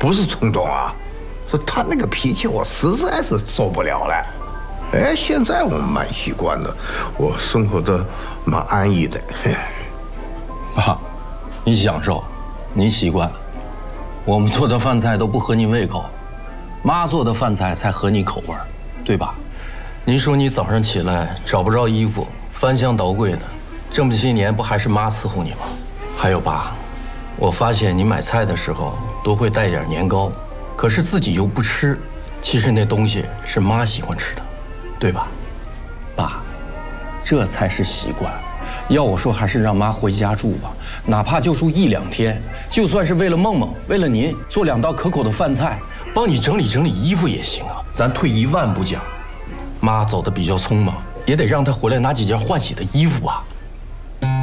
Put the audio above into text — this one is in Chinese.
不是冲动啊，是他那个脾气我实在是受不了了。哎，现在我蛮习惯的，我生活的蛮安逸的。 爸，你享受，你习惯。我们做的饭菜都不合你胃口，妈做的饭菜才合你口味，对吧？你说你早上起来找不着衣服，翻箱倒柜的，这么些年不还是妈伺候你吗？还有爸，我发现你买菜的时候都会带点年糕，可是自己又不吃。其实那东西是妈喜欢吃的，对吧？爸，这才是习惯。要我说，还是让妈回家住吧，哪怕就住1、2天，就算是为了梦梦，为了您做2道可口的饭菜，帮你整理整理衣服也行啊。咱退1万步讲，妈走的比较匆忙，也得让她回来拿几件换洗的衣服吧。